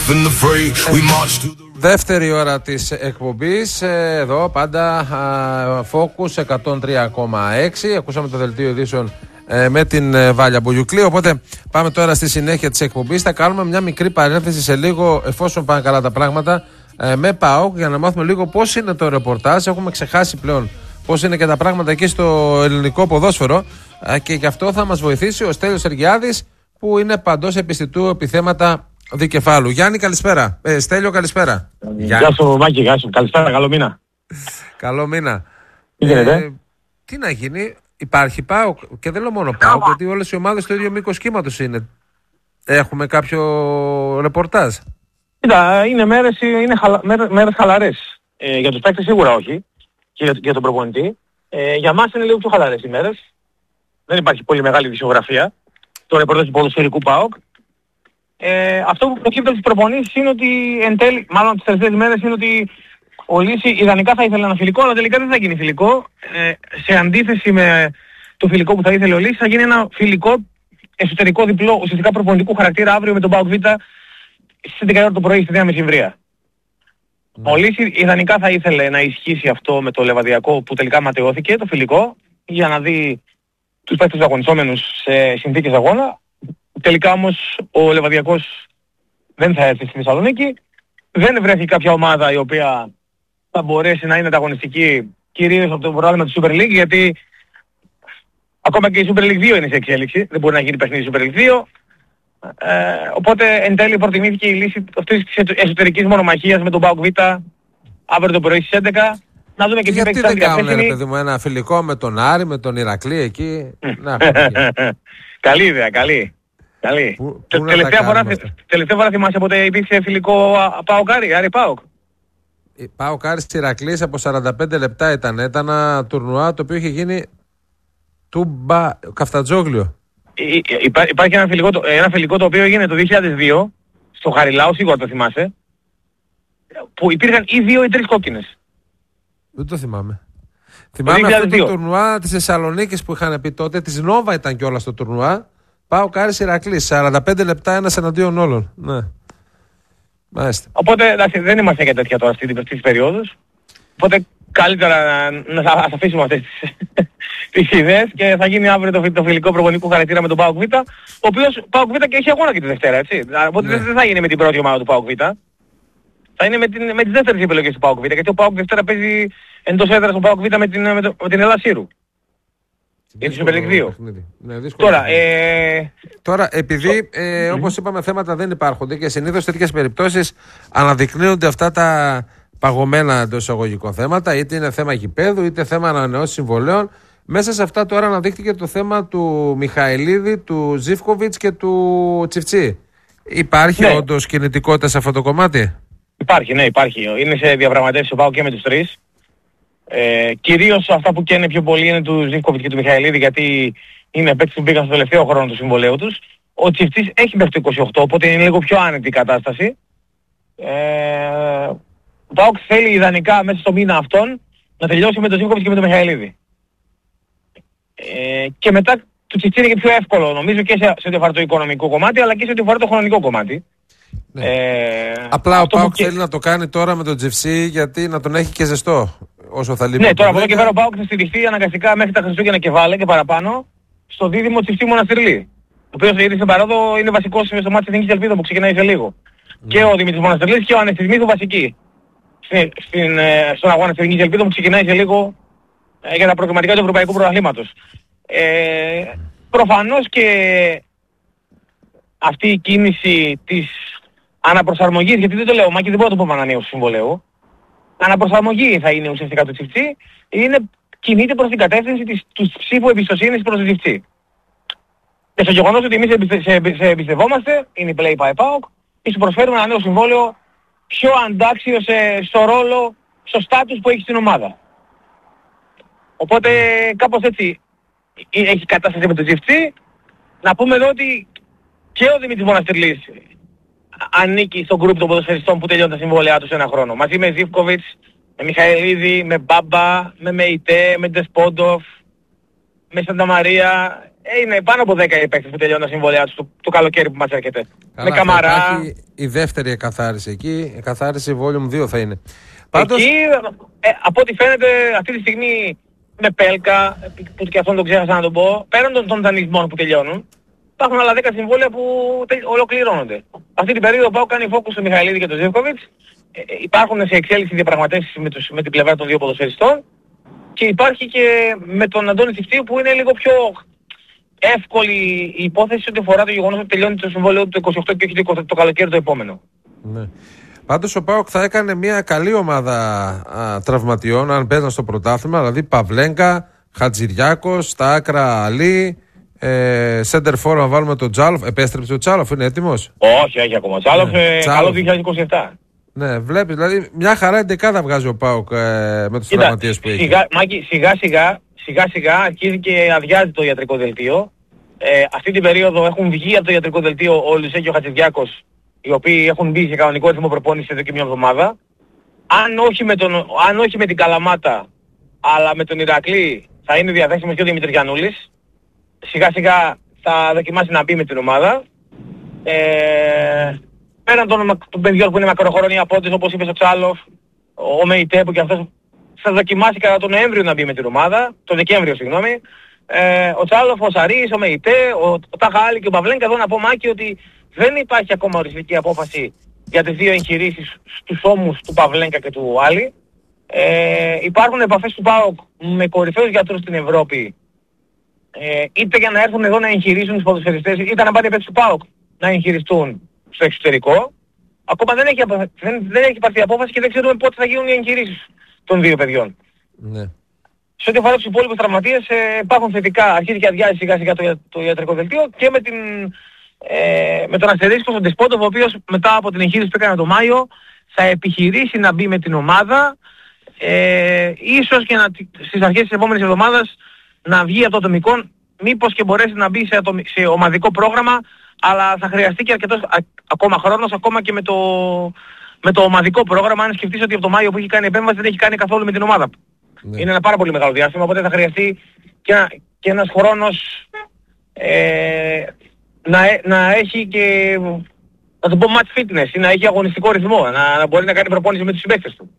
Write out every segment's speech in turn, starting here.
Δεύτερη ώρα της εκπομπής, εδώ πάντα Focus 103,6. Ακούσαμε το δελτίο ειδήσεων με την Βάλια Μπουγιουκλή. Οπότε πάμε τώρα στη συνέχεια της εκπομπής. Θα κάνουμε μια μικρή παρένθεση σε λίγο, εφόσον πάνε καλά τα πράγματα, με ΠΑΟΚ, για να μάθουμε λίγο πώς είναι το ρεπορτάζ. Έχουμε ξεχάσει πλέον πώς είναι και τα πράγματα εκεί στο ελληνικό ποδόσφαιρο, και γι' αυτό θα μας βοηθήσει ο Στέλιος Σεργιάδης, που είναι παντός επιστητού επιθέματα δικεφάλου. Γιάννη, καλησπέρα. Στέλιο, καλησπέρα. Γεια σου, Μάκη, γεια σου. Καλησπέρα, καλό μήνα. Καλό μήνα. Τι γίνεται? Τι να γίνει, υπάρχει ΠΑΟΚ, και δεν λέω μόνο ΠΑΟΚ, γιατί όλες οι ομάδες στο ίδιο μήκος κύματος είναι. Έχουμε κάποιο ρεπορτάζ? Κοίτα, είναι μέρες χαλαρές. Για τους παίκτες σίγουρα όχι, και για τον προπονητή. Για μας είναι λίγο πιο χαλαρές οι μέρες. Δεν υπάρχει πολύ μεγάλη δισογραφία. Το ρεπορτάζ του ποδοσφαιρικού ΠΑΟΚ. Αυτό που προκύπτει από τις προπονήσεις είναι ότι εν τέλει, μάλλον τις τελευταίες μέρες, είναι ότι ο Λύση ιδανικά θα ήθελε ένα φιλικό, αλλά τελικά δεν θα γίνει φιλικό. Σε αντίθεση με το φιλικό που θα ήθελε ο Λύση, θα γίνει ένα φιλικό εσωτερικό διπλό, ουσιαστικά προπονητικού χαρακτήρα, αύριο με τον ΠΑΟΚ Β στις 11 το πρωί στη Νέα Μεσημβρία. Ο Λύση ιδανικά θα ήθελε να ισχύσει αυτό με το Λεβαδιακό, που τελικά ματαιώθηκε το φιλικό, για να δει τους παίκτες αγωνιζόμενους σε συνθήκες αγώνα. Τελικά όμως ο Λεβαδιακός δεν θα έρθει στη Θεσσαλονίκη. Δεν βρέθηκε κάποια ομάδα η οποία θα μπορέσει να είναι ανταγωνιστική, κυρίως από το πρωτάθλημα του Super League, γιατί ακόμα και η Super League 2 είναι σε εξέλιξη. Δεν μπορεί να γίνει παιχνίδι Super League 2. Οπότε εν τέλει προτιμήθηκε η λύση αυτής της εσωτερικής μονομαχίας με τον ΠΑΟΚ Β αύριο το πρωί στις 11. Να δούμε και τι παίκτες θα διαθέσιμοι. Γιατί δεν κάνουμε, παιδί μου, ένα φιλικό με τον Άρη, με τον Ηρακλή εκεί? Καλή ιδέα, καλή. Τελευταία φορά θυμάσαι πότε υπήρξε φιλικό ΠΑΟΚ Άρη ΠΑΟΚ? ΠΑΟΚ Άρης Ηρακλής από 45 λεπτά ήταν. Ήταν ένα τουρνουά το οποίο είχε γίνει Καφτατζόγλιο. Υπάρχει ένα φιλικό το οποίο έγινε το 2002 στο Χαριλάου, σίγουρα το θυμάσαι, που υπήρχαν ή 2 ή 3 κόκκινες. Δεν το θυμάμαι. Θυμάμαι αυτό το τουρνουά της Θεσσαλονίκης που είχαν πει τότε, της Νόβα ήταν κιόλας το τουρνουά. ΠΑΟΚ Άρης Ηρακλής, 45 λεπτά ένας εναντίον όλων. Ναι. Μάλιστα. Οπότε εντάξει, δεν είμαστε για τέτοια τώρα στις περιόδους. Οπότε καλύτερα να αφήσουμε αυτές τις ιδέες και θα γίνει αύριο το φιλικό προπονητικού χαρακτήρα με τον ΠΑΟΚ Β, ο οποίος ΠΑΟΚ Β και έχει αγώνα και τη Δευτέρα, έτσι. Οπότε δεν θα γίνει με την πρώτη ομάδα του ΠΑΟΚ Β. Θα είναι με τις δεύτερες επιλογές του ΠΑΟΚ Β, γιατί ο ΠΑΟΚ Δευτέρα παίζει εντός έδρας του ΠΑΟΚ Β με την Ελλάδα Σύρου. Για τη Super League 2. Ναι, Τώρα, επειδή όπως είπαμε θέματα δεν υπάρχουν και συνήθως σε τέτοιες περιπτώσεις αναδεικνύονται αυτά τα παγωμένα εντός εισαγωγικών θέματα, είτε είναι θέμα γηπέδου είτε θέμα ανανεώσεων συμβολέων. Μέσα σε αυτά τώρα αναδείχθηκε το θέμα του Μιχαηλίδη, του Ζίβκοβιτς και του Τσιφτσί. Υπάρχει όντως κινητικότητα σε αυτό το κομμάτι? Υπάρχει. Είναι σε διαπραγματεύσεις ο ΠΑΟΚ και με τους τρεις. Κυρίως αυτά που καίνε πιο πολύ είναι του Ζίβκοβιτς και του Μιχαηλίδη, γιατί είναι παίκτες που μπήκαν στο τελευταίο χρόνο του συμβολέου τους. Ο Τσιφτσίς έχει μέχρι το 28, οπότε είναι λίγο πιο άνετη η κατάσταση. Ο ΠΑΟΚ θέλει ιδανικά μέσα στο μήνα αυτόν να τελειώσει με τον Ζίβκοβιτς και με τον Μιχαηλίδη. Και μετά του Τσιφτσί είναι και πιο εύκολο, νομίζω, και σε ό,τι αφορά το οικονομικό κομμάτι, αλλά και σε ό,τι αφορά το χρονικό κομμάτι. Απλά ο ΠΑΟΚ θέλει να το κάνει τώρα με τον Τσιφτσί, γιατί να τον έχει και ζεστό όσο θα λείπει. Ναι, τώρα από εδώ και πέρα ο ΠΑΟΚ θα στηριχθεί αναγκαστικά μέχρι τα Χριστούγεννα και βάλε και παραπάνω στο δίδυμο Τσιφτσί Μοναστηρλή, ο οποίος ήδη στην παρόδο είναι βασικός στο μάτι της Εθνικής Ελπίδα που ξεκινάει σε λίγο. Και ο Δημήτρης Μοναστηρλής και ο Ανεστισμίδου βασικοί στον αγώνα της Εθνικής Ελπίδα που ξεκινάει σε λίγο για τα προκριματικά του Ευρωπαϊκού Πρωταθλήματος. Προφανώς και αυτή η κίνηση της αναπροσαρμογής, γιατί δεν το λέω, Μάκη, δεν μπορώ να το πούμε ανανέωση του συμβολέου. Αναπροσαρμογή θα είναι ουσιαστικά το Τσιφτσί, κινείται προς την κατεύθυνση του ψήφου εμπιστοσύνης προς το Τσιφτσί. Και στο γεγονός ότι εμείς σε εμπιστευόμαστε, είναι η play by PAOK, και σου προσφέρουμε ένα νέο συμβόλαιο πιο αντάξιο στο ρόλο, στο στάτους που έχει στην ομάδα. Οπότε κάπως έτσι έχει κατάσταση με το Τσιφτσί. Να πούμε εδώ ότι και ο Δημήτρης Μοναστηρλής ανήκει στο γκρουπ των ποδοσφαιριστών που τελειώνουν τα συμβόλαιά τους ένα χρόνο. Μαζί με Ζίβκοβιτς, με Μιχαηλίδη, με Μπάμπα, με Μεϊτέ, με Ντεσπόντοφ, με Σανταμαρία. είναι πάνω από 10 οι παίκτες που τελειώνουν τα συμβόλαιά τους το καλοκαίρι που μας έρχεται. Καλά, με Καμαρά. Υπάρχει η δεύτερη εκαθάριση εκεί. Η εκαθάριση volume 2 θα είναι. Πάντως... Εκεί, από ό,τι φαίνεται αυτή τη στιγμή με Πέλκα, που και αυτόν τον ξέχασα να τον πω, πέραν των δανεισμών που τελειώνουν, υπάρχουν άλλα 10 συμβόλαια που ολοκληρώνονται. Αυτή την περίοδο πάω κάνει focus στο Μιχαηλίδη και τον Ζεύκοβιτς. Υπάρχουν σε εξέλιξη διαπραγματεύσεις με την πλευρά των δύο ποδοσφαιριστών και υπάρχει και με τον Αντώνη Τσιφτίου που είναι λίγο πιο εύκολη η υπόθεση ό,τι αφορά το γεγονός ότι τελειώνει το συμβόλαιο του 28 και όχι το καλοκαίρι το επόμενο. Ναι. Πάντως ο ΠΑΟΚ θα έκανε μια καλή ομάδα τραυματιών αν παίζαν στο πρωτάθλημα, δηλαδή Παυλέγκα, Χατζηριάκος, στα άκρα Αλή, center for να βάλουμε τον Τζάλοφ. Επέστρεψε ο Τζάλοφ, είναι έτοιμος? Όχι ακόμα. Τζάλοφ καλό 2027. Ναι, βλέπεις, δηλαδή μια χαρά εντεκάδα βγάζει ο ΠΑΟΚ με τους τραυματίες που έχει. Μάκη, σιγά σιγά αρχίζει και αδειάζει το ιατρικό δελτίο. Αυτή την περίοδο έχουν βγει από το ιατρικό δελτίο ο Λουσέ και ο Χατζηδιάκος, οι οποίοι έχουν μπει σε κανονικό ρυθμό προπόνηση εδώ και μια εβδομάδα. Αν όχι με την Καλαμάτα, αλλά με τον Ηρακλή θα είναι διαθέσιμος και ο Δημήτρης Γιαννούλης. Σιγά σιγά θα δοκιμάσει να μπει με την ομάδα. Πέραν των παιδιών που είναι μακροχρόνια απόντες, όπως είπε ο Τσάλοφ, ο Μεϊτέ που και αυτός θα δοκιμάσει κατά τον Νοέμβριο να μπει με την ομάδα, τον Δεκέμβριο συγγνώμη. Ο Τσάλοφ, ο Σαρίς, ο Μεϊτέ, ο Ταχάλη και ο Παυλέγκα. Εδώ να πω, Μάκη, ότι δεν υπάρχει ακόμα οριστική απόφαση για τις δύο εγχειρήσεις στους ώμους του Παυλέγκα και του Άλλη. Υπάρχουν επαφές του ΠΑΟΚ με κορυφαίους γιατρούς στην Ευρώπη, είτε για να έρθουν εδώ να εγχειρήσουν τους ποδοσφαιριστές, είτε να πάνε επέξω του ΠΑΟΚ να εγχειριστούν στο εξωτερικό. Ακόμα δεν έχει πάρθει απόφαση και δεν ξέρουμε πότε θα γίνουν οι εγχειρήσεις των δύο παιδιών. Ναι. Σε ό,τι αφορά τους υπόλοιπους τραυματίες, υπάρχουν θετικά. Αρχίζει και αδειάζει σιγά σιγά το ιατρικό δελτίο και με τον αστερίσκο στον Τεσπότοφ, ο οποίος μετά από την εγχείρηση που έκανε τον Μάιο θα επιχειρήσει να μπει με την ομάδα, ίσως και στις αρχές της επόμενης εβδομάδας να βγει από το ατομικό, μήπως και μπορέσει να μπει σε ομαδικό πρόγραμμα, αλλά θα χρειαστεί και αρκετός ακόμα χρόνος, ακόμα και με το ομαδικό πρόγραμμα, αν σκεφτείς ότι από το Μάιο που έχει κάνει επέμβαση δεν έχει κάνει καθόλου με την ομάδα. Ναι. Είναι ένα πάρα πολύ μεγάλο διάστημα, οπότε θα χρειαστεί και ένας χρόνος να έχει και, να το πω, match fitness, ή να έχει αγωνιστικό ρυθμό, να μπορεί να κάνει προπόνηση με τους συμπαίκτες του.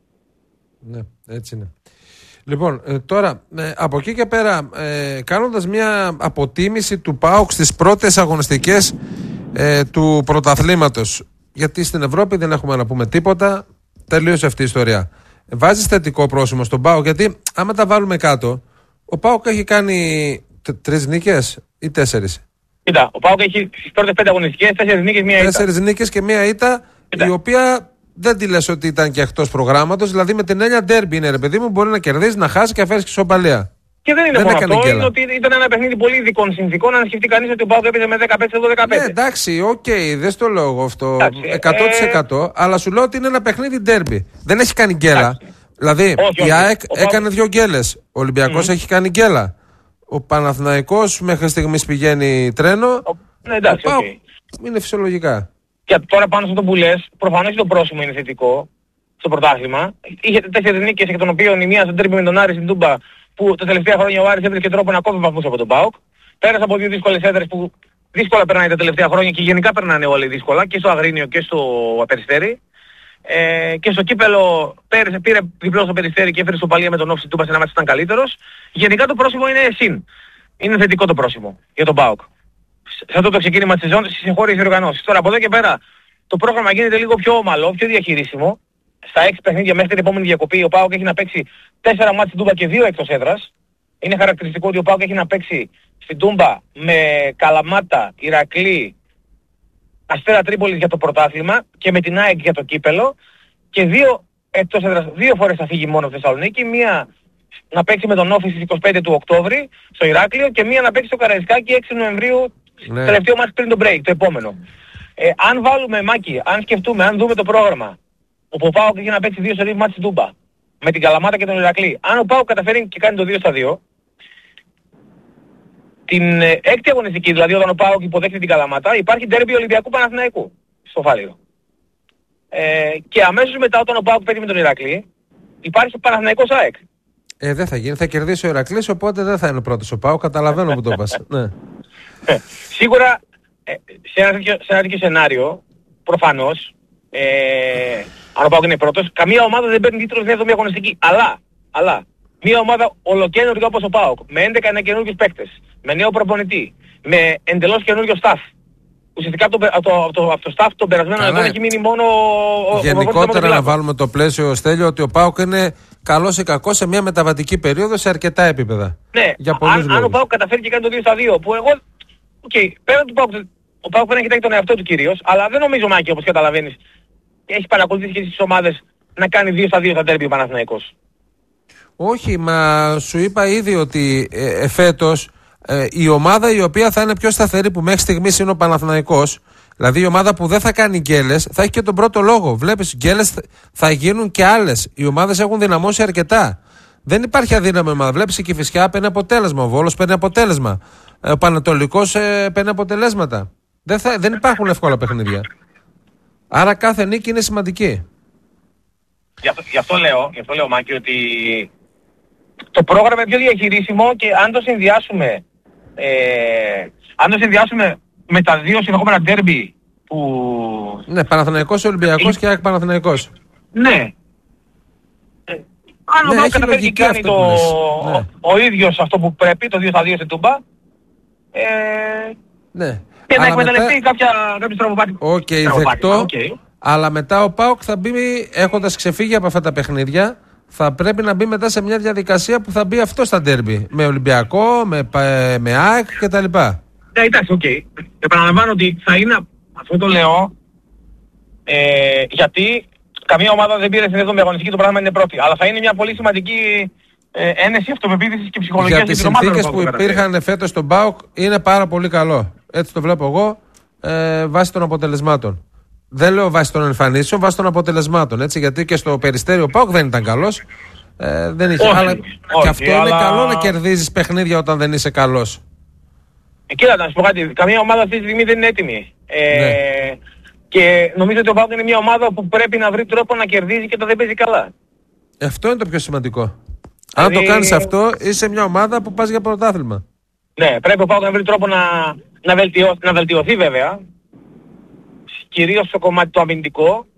Ναι, έτσι είναι. Λοιπόν, τώρα από εκεί και πέρα, κάνοντας μια αποτίμηση του ΠΑΟΚ στις πρώτες αγωνιστικές του πρωταθλήματος, γιατί στην Ευρώπη δεν έχουμε να πούμε τίποτα, τελείωσε αυτή η ιστορία. Βάζεις θετικό πρόσημο στον ΠΑΟΚ, γιατί άμα τα βάλουμε κάτω, ο ΠΑΟΚ έχει κάνει 3 νίκες ή 4? Κοίτα, ο ΠΑΟΚ έχει στις πρώτες 5 αγωνιστικές 4 νίκες, μία ήττα. 4 νίκες και μία ήττα, η οποία δεν τη λες ότι ήταν και εκτός προγράμματος. Δηλαδή με την έννοια ντέρμπι είναι, ρε παιδί μου, μπορεί να κερδίσει, να χάσει και να φέρεις και ισοπαλία. Και δεν είναι μόνο αυτό, είναι ότι ήταν ένα παιχνίδι πολύ ειδικών συνθήκων. Αν σκεφτεί κανείς ότι ο ΠΑΟΚ έπαιζε με 15 εδώ 15. Ναι, εντάξει, δεν στο λέω εγώ αυτό 100%, αλλά σου λέω ότι είναι ένα παιχνίδι ντέρμπι. Δεν έχει κάνει γκέλα. Δηλαδή η ΑΕΚ έκανε 2 γκέλες. Ο Ολυμπιακός έχει κάνει γκέλα. Ο Παναθηναϊκός μέχρι στιγμής πηγαίνει τρένο. Ναι, εντάξει, είναι φυσιολογικά. Και τώρα πάνω σε αυτό που λες, προφανώς το πρόσημο είναι θετικό στο πρωτάθλημα. Είχε 4 νίκες, εκ των οποίων η μία στο ντέρμπι με τον Άρη στην Τούμπα, που τα τελευταία χρόνια ο Άρης έβρισκε τρόπο να κόβει βαθμούς από τον ΠΑΟΚ. Πέρασε από 2 δύσκολες έδρες που δύσκολα περνάει τα τελευταία χρόνια και γενικά περνάνε όλοι δύσκολα, και στο Αγρίνιο και στο Περιστέρι. Και στο κύπελο πήρε διπλό στο Περιστέρι και έφερε στο Παλία με τον Όφη Τούμπα σε ένα μάτι ήταν καλύτερος. Γενικά το πρόσημο είναι συν. Είναι θετικό το πρόσημο για τον ΠΑΟΚ. Σε αυτό το ξεκίνημα της σεζόν στις εγχώριες διοργανώσεις. Τώρα από εδώ και πέρα το πρόγραμμα γίνεται λίγο πιο ομαλό, πιο διαχειρίσιμο. Στα 6 παιχνίδια μέχρι την επόμενη διακοπή ο ΠΑΟΚ έχει να παίξει 4 μάτς στην Τούμπα και 2 εκτός έδρας. Είναι χαρακτηριστικό ότι ο ΠΑΟΚ έχει να παίξει στην Τούμπα με Καλαμάτα, Ηρακλή, Αστέρα Τρίπολης για το πρωτάθλημα και με την ΑΕΚ για το κύπελο, και 2 εκτός έδρας, 2 φορές θα φύγει μόνο στη Θεσσαλονίκη, μία να παίξει με τον Όφη στις 25 του Οκτώβρη στο Ηράκλειο και μία να παίξει στο Καραϊσκάκι 6 Νοεμβρίου, ναι, τελευταίο μάτς πριν το break, το επόμενο. Αν βάλουμε, Μάκη, αν σκεφτούμε, αν δούμε το πρόγραμμα, ο ΠΑΟΚ έχει να παίξει 2 σερί μάτς στην Τούμπα με την Καλαμάτα και τον Ηρακλή. Αν ο ΠΑΟΚ καταφέρει και κάνει το 2-2, την 6η αγωνιστική, δηλαδή όταν ο ΠΑΟΚ υποδέχεται την Καλαμάτα, υπάρχει ντέρμπι Ολυμπιακού Παναθηναϊκού στο Φάληρο. Και αμέσως μετά, όταν ο ΠΑΟΚ παίζει με τον Ηρακλή, υπάρχει Παναθηναϊκός ΑΕΚ. Δεν θα γίνει. Θα κερδίσει ο Ηρακλής, οπότε δεν θα είναι πρώτος ο ΠΑΟΚ. Καταλαβαίνω που το πας. Ναι. Σίγουρα σε ένα τέτοιο σενάριο, προφανώς, αν ο ΠΑΟΚ είναι πρώτος, καμία ομάδα δεν παίρνει τίτλο στην 7η αγωνιστική. Αλλά μια ομάδα ολοκαίνουργια όπως ο ΠΑΟΚ, με 11 καινούργιους παίκτες, με νέο προπονητή, με εντελώς καινούργιο staff. Ουσιαστικά από το staff των περασμένων ετών έχει μείνει μόνο ο γενικότερα να βάλουμε το πλαίσιο, Στέλιο, ότι ο ΠΑΟΚ είναι καλός ή κακός σε μια μεταβατική περίοδο σε αρκετά επίπεδα. Ναι, αν ο ΠΑΟΚ καταφέρει και κάνει το 2-2, που εγώ, πέραν του ΠΑΟΚ, ο ΠΑΟΚ δεν έχει κοιτάξει τον εαυτό του κυρίως, αλλά δεν νομίζω, Μάκη, όπως καταλαβαίνεις, έχει παρακολουθήσει και τις ομάδες να κάνει 2-2 στα ντέρμπι ο Παναθηναϊκός. Όχι, μα σου είπα ήδη ότι φέτος η ομάδα η οποία θα είναι πιο σταθερή που μέχρι στιγμής είναι ο Παναθηναϊκός, δηλαδή η ομάδα που δεν θα κάνει γκέλες, θα έχει και τον πρώτο λόγο. Βλέπεις, γκέλες θα γίνουν και άλλες. Οι ομάδες έχουν δυναμώσει αρκετά. Δεν υπάρχει αδύναμη ομάδα. Βλέπεις, η Κηφισιά παίρνει αποτέλεσμα, ο Βόλος παίρνει αποτέλεσμα, ο Πανατολικός παίρνει αποτελέσματα. Δεν υπάρχουν εύκολα παιχνίδια. Άρα κάθε νίκη είναι σημαντική. Γι' αυτό λέω, Μάκη, ότι το πρόγραμμα είναι πιο διαχειρίσιμο και αν το συνδυάσουμε με τα δύο συνεχόμενα ντέρμπι που... Ναι, Παναθηναϊκός, Ολυμπιακός και ΑΕΚ Παναθηναϊκός. Ναι. Αν ο ΠΑΟΚ καταφέρει και κάνει ο ίδιος αυτό που πρέπει, το 2-2 σε Τούμπα, ναι. Και να εκμεταλλευτεί κάποιος τρομοπάτικος. Οκ, δεκτό. Αλλά μετά ο ΠΑΟΚ θα μπει, έχοντας ξεφύγει από αυτά τα παιχνίδια, θα πρέπει να μπει μετά σε μια διαδικασία που θα μπει αυτό στα ντέρμπι. Με Ολυμπιακό, με ΑΕΚ κτλ. Ναι, εντάξει, επαναλαμβάνω ότι θα είναι, αυτό το λέω, γιατί καμία ομάδα δεν πήρε στην 7η αγωνιστική, το πράγμα είναι πρώτη. Αλλά θα είναι μια πολύ σημαντική ένεση αυτοπεποίθησης και ψυχολογίας. Για τις συνθήκες που υπήρχαν φέτος στον ΠΑΟΚ είναι πάρα πολύ καλό. Έτσι το βλέπω εγώ, βάσει των αποτελεσμάτων. Δεν λέω βάσει των εμφανίσεων, βάσει των αποτελεσμάτων. Έτσι, γιατί και στο Περιστέριο ο ΠΑΟΚ δεν ήταν καλός. Δεν είχε. Όχι, και αυτό είναι καλό να κερδίζεις παιχνίδια όταν δεν είσαι καλός. Κοίτα, να σου πω κάτι. Καμία ομάδα αυτή τη στιγμή δεν είναι έτοιμη. Ναι. Και νομίζω ότι ο ΠΑΟΚ είναι μια ομάδα που πρέπει να βρει τρόπο να κερδίζει και όταν δεν παίζει καλά. Αυτό είναι το πιο σημαντικό. Αν το κάνεις αυτό, είσαι μια ομάδα που πας για πρωτάθλημα. Ναι, πρέπει ο ΠΑΟΚ να βρει τρόπο να βελτιωθεί βέβαια. Κυρίως στο κομμάτι το αμυντικό.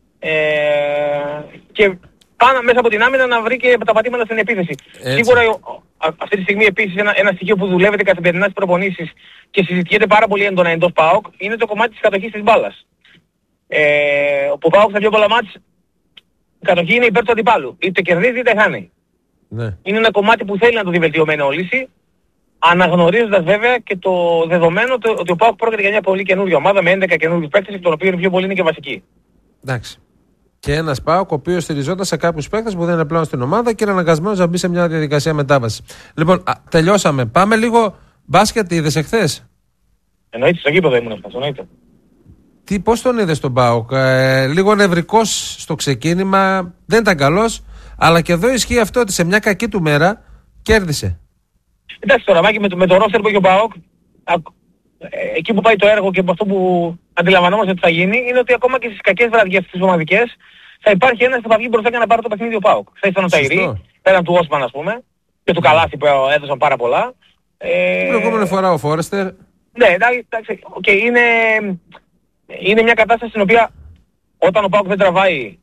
Και πάνω μέσα από την άμυνα να βρει και τα πατήματα στην επίθεση. Έτσι. Σίγουρα αυτή τη στιγμή επίσης ένα στοιχείο που δουλεύεται καθημερινά στις προπονήσεις και συζητιέται πάρα πολύ έντονα εντός ΠΑΟΚ είναι το κομμάτι της κατοχής της μπάλας. Ο ΠΑΟΚ στα πιο πολλά μάτς η κατοχή είναι υπέρ του αντιπάλου. Είτε κερδίζει είτε χάνει. Ναι. Είναι ένα κομμάτι που θέλει να το δει βελτιωμένο λύση, αναγνωρίζοντας βέβαια και το δεδομένο ότι ο ΠΑΟΚ πρόκειται για μια πολύ καινούργια ομάδα με 11 καινούργιους παίκτες, εκ των οποίων πιο πολλοί είναι και βασικοί. Εντάξει. Και ένας ΠΑΟΚ ο οποίος στηριζόταν σε κάποιους παίκτες που δεν είναι πλέον στην ομάδα και είναι αναγκασμένος να μπει σε μια διαδικασία μετάβασης. Λοιπόν, τελειώσαμε. Πάμε λίγο μπάσκετ. Είδες εχθές? Εννοείται, στο γήπεδο ήμουν εχθές, εννοείται. Πώς τον είδες τον ΠΑΟΚ? Λίγο νευρικός στο ξεκίνημα, δεν ήταν καλός, αλλά και εδώ ισχύει αυτό ότι σε μια κακή του μέρα κέρδισε. Εντάξει τώρα, Μάκη, με το ρόστερ που έχει ο ΠΑΟΚ, εκεί που πάει το έργο και από αυτό που αντιλαμβανόμαστε ότι θα γίνει, είναι ότι ακόμα και στις κακές βραδιές τις ομαδικές θα υπάρχει ένας που θα βγει μπροστά και να πάρει το παιχνίδι ο ΠΑΟΚ. Θα ήταν ο Ταϊρή, πέραν του Όσμαν ας πούμε, και του Καλάθη που έδωσαν πάρα πολλά. Την προηγούμενη φορά ο Φόρεστερ. Ναι, εντάξει, είναι μια κατάσταση στην οποία όταν ο ΠΑΟΚ δεν τραβάει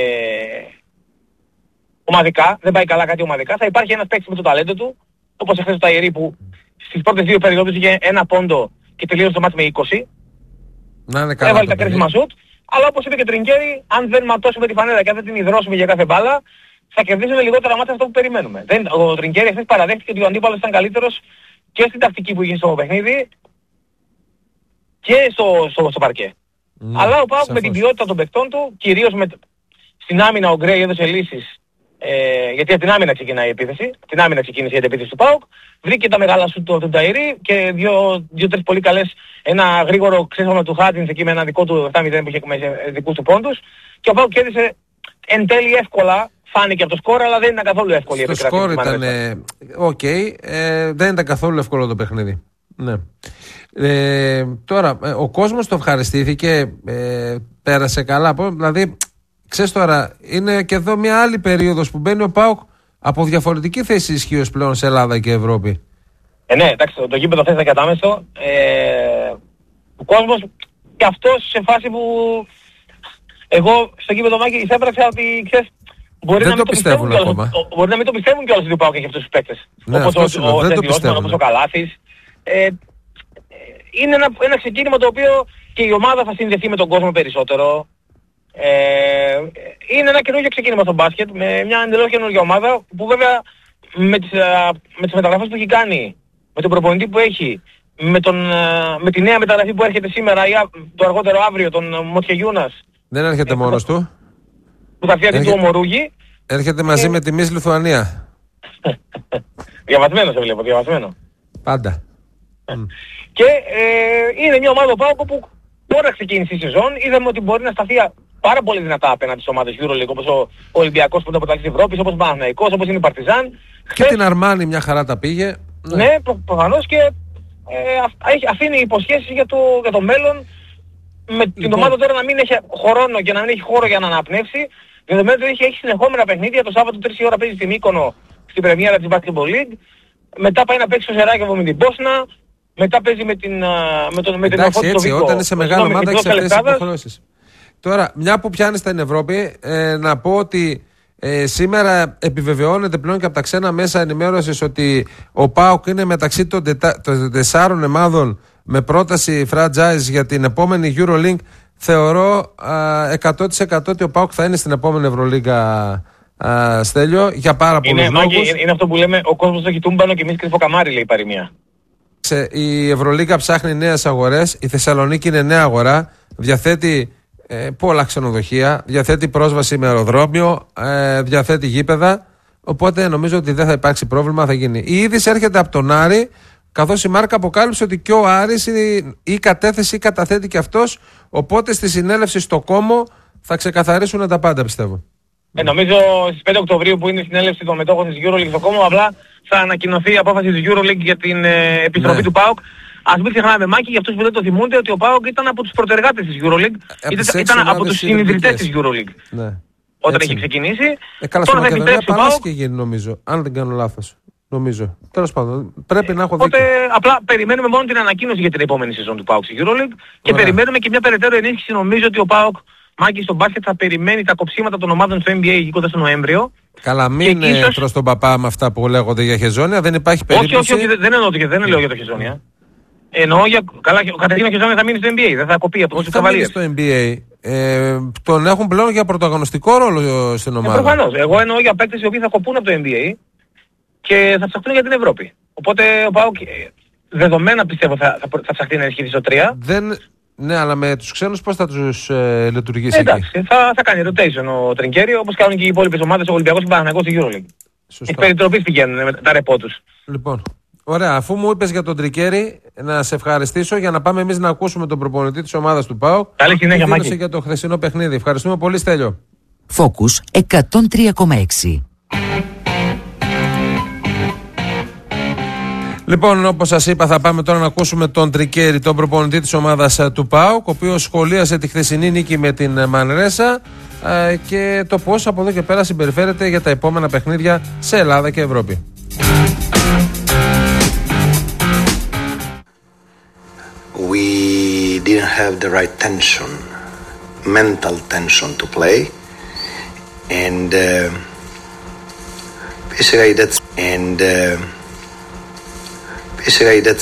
ομαδικά, δεν πάει καλά κάτι ομαδικά, θα υπάρχει ένας παίκτης με το ταλέντο του, όπως εχθές ο Ταϊρή που στις πρώτες δύο περιόδους είχε 1 πόντο και τελείωσε το μάτς με 20. Να είναι καλά. Έβαλε τα κρίσιμα σουτ, αλλά όπως είπε και ο Τρινκέρι, αν δεν ματώσουμε τη φανέλα και αν δεν την υδρώσουμε για κάθε μπάλα, θα κερδίσουμε λιγότερα μάτια αυτό που περιμένουμε. Ο Τρινκέρι εχθές παραδέχτηκε ότι ο αντίπαλος ήταν καλύτερος και στην τακτική που είχε στο παιχνίδι και στο παρκέ. Αλλά ο ΠΑΟΚ με την ποιότητα των παιχτών του, κυρίως στην άμυνα ο Γκρέι έδωσε λύσεις. Γιατί από την άμυνα ξεκινάει η επίθεση, την άμυνα ξεκίνησε η επίθεση του ΠΑΟΚ, βρήκε τα μεγάλα σου του Ταϊρή και δύο-τρεις πολύ καλές, ένα γρήγορο ξέσπασμα του Χάτζινς εκεί με ένα δικό του 7-0 που είχε με δικούς του πόντους και ο ΠΑΟΚ κέρδισε εν τέλει εύκολα, φάνηκε από το σκορ, αλλά δεν ήταν καθόλου εύκολη η επικρατεία. Το σκορ ήταν δεν ήταν καθόλου εύκολο το παιχνίδι. Ναι. Τώρα ο κόσμος το ευχαριστήθηκε, πέρασε καλά, δηλαδή ξέρεις τώρα, είναι και εδώ μια άλλη περίοδος που μπαίνει ο ΠΑΟΚ από διαφορετική θέση ισχύως πλέον σε Ελλάδα και Ευρώπη. Ναι, εντάξει, το γήπεδο θες κατάμεσο. Ο κόσμος και αυτός σε φάση που εγώ στο γήπεδο Μάκη εισέπραξα ότι ξέρεις, μπορεί να μην το πιστεύουν ακόμα. Μπορεί να μην το πιστεύουν κιόλας ότι ο ΠΑΟΚ έχει αυτούς τους παίκτες. Ναι, όπως ο Ζεντιώσμαν, όπως ο Καλάθης. Είναι ένα ξεκίνημα το οποίο και η ομάδα θα συνδεθεί με τον κόσμο περισσότερο. Είναι ένα καινούργιο ξεκίνημα στο μπάσκετ με μια εντελώς καινούργια ομάδα που βέβαια με τις μεταγραφές που έχει κάνει, με τον προπονητή που έχει, με τη νέα μεταγραφή που έρχεται σήμερα ή το αργότερο αύριο, τον Μοτσιαγιούνας. Δεν έρχεται μόνος του. Που θα φτιάξει του Ομορούγη. Έρχεται μαζί με τη Μις Λιθουανία. Διαβασμένο σε βλέπω, διαβασμένο. Πάντα. Και είναι μια ομάδα ΠΑΟΚ που τώρα ξεκίνησε η σεζόν. Είδαμε ότι μπορεί να σταθεί πάρα πολύ δυνατά απέναντι στις ομάδες EuroLeague, όπως ο Ολυμπιακός που είναι από τα της Ευρώπης, όπως ο Παναθηναϊκός, όπως είναι η Παρτιζάν. Και την Αρμάνι μια χαρά τα πήγε. Ναι, προφανώς και αφήνει υποσχέσεις για το μέλλον. Με την ομάδα τώρα να μην έχει χρόνο και να μην έχει χώρο για να αναπνεύσει. Δεδομένου ότι έχει συνεχόμενα παιχνίδια. Το Σάββατο 3 η ώρα παίζει στη Μύκονο στην πρεμιέρα της Basketball League. Μετά πάει να παίξει στο Σεράκεβο με την Μπόσνα. Μετά παίζει με την Εντάξει, έτσι, όταν είσαι μεγάλη ομάδα έχεις αυτές τις υποχρεώσεις. Τώρα, μια που πιάνει στην Ευρώπη, να πω ότι σήμερα επιβεβαιώνεται πλέον και από τα ξένα μέσα ενημέρωσης ότι ο ΠΑΟΚ είναι μεταξύ των 4 ομάδων με πρόταση franchise για την επόμενη EuroLeague. Θεωρώ 100% ότι ο ΠΑΟΚ θα είναι στην επόμενη Ευρωλίγκα, Στέλιο, για πάρα πολλούς λόγους. Είναι αυτό που λέμε, ο κόσμος έχει τούμπανο και εμείς κρυφό καμάρι, λέει η παροιμία. Η Ευρωλίγκα ψάχνει νέες αγορές, η Θεσσαλονίκη είναι νέα αγορά, διαθέτει πολλά ξενοδοχεία, διαθέτει πρόσβαση με αεροδρόμιο, διαθέτει γήπεδα, οπότε νομίζω ότι δεν θα υπάρξει πρόβλημα, θα γίνει. Η είδηση έρχεται από τον Άρη, καθώς η Μάρκα αποκάλυψε ότι και ο Άρης ή κατέθεση ή καταθέτει και αυτός, οπότε στη συνέλευση στο Κόμο θα ξεκαθαρίσουν τα πάντα, πιστεύω. Νομίζω στις 5 Οκτωβρίου που είναι η συνέλευση των μετόχων της EuroLeague στο Κόμο, απλά θα ανακοινωθεί η απόφαση της EuroLeague για την επιστροφή του ΠΑΟΚ. Ας μην ξεχνάμε, Μάκη, για αυτούς που δεν το θυμούνται, ότι ο ΠΑΟΚ ήταν από τους πρωτεργάτες της EuroLeague. Ήταν από τους συνειδητές της EuroLeague. Ναι. Όταν είχε ξεκινήσει. Καλά, στην Μακεδονία Παλάσσι και γίνει, νομίζω. Αν δεν κάνω λάθος. Νομίζω. Τέλος πάντων, πρέπει να έχω δίκιο. Οπότε απλά περιμένουμε μόνο την ανακοίνωση για την επόμενη σεζόν του ΠΑΟΚ στη EuroLeague και περιμένουμε και μια περαιτέρω ενίσχυση. Νομίζω ότι ο ΠΑΟΚ, Μάκη, στο μπάσκετ θα περιμένει τα κοψίματα των ομάδων στο NBA εκεί κοντά στο Νοέμβριο. Καλά, μην τρως τον παπά με αυτά που λέγονται για Χεζόνια, δεν υπάρχει περίπτωση. Όχι, δεν εννοώ για το Χεζόνια. Εννοώ για. Καλά, καταρχήν ο Χεζόνια θα μείνει στο NBA, δεν θα κοπεί από τους Καβαλίες. Στο NBA. Τον έχουν πλέον για πρωταγωνιστικό ρόλο στην ομάδα. Προφανώς. Εγώ εννοώ για παίκτες οι οποίοι θα κοπούν από το NBA και θα ψαχτούν για την Ευρώπη. Οπότε ο ΠΑΟΚ δεδομένα πιστεύω θα ψαχτεί να ενισχυθεί στο 3. Ναι, αλλά με τους ξένους πώς θα τους λειτουργήσει εντάξει, εκεί. Θα κάνει rotation ο Τρινκέρι, όπως κάνουν και οι υπόλοιπες ομάδες, ο Ολυμπιακός και ο Παναθηναϊκός στη EuroLeague. Εκ περιτροπής πηγαίνουν με τα ρεπό τους. Λοιπόν, ωραία, αφού μου είπες για τον Τρικέρι, να σε ευχαριστήσω για να πάμε εμείς να ακούσουμε τον προπονητή της ομάδας του ΠΑΟΚ. Καλή συνέχεια, Μάκη. Για το χθεσινό παιχνίδι. Ευχαριστούμε πολύ, Στέλιο. Focus 103,6. Λοιπόν, όπως σας είπα, θα πάμε τώρα να ακούσουμε τον Τρικέρι, τον προπονητή της ομάδας του ΠΑΟΚ, ο οποίος σχολίασε τη χθεσινή νίκη με την Μανρέσα και το πώς από εδώ και πέρα συμπεριφέρεται για τα επόμενα παιχνίδια σε Ελλάδα και Ευρώπη. We didn't have the right tension, mental tension to play, and basically that's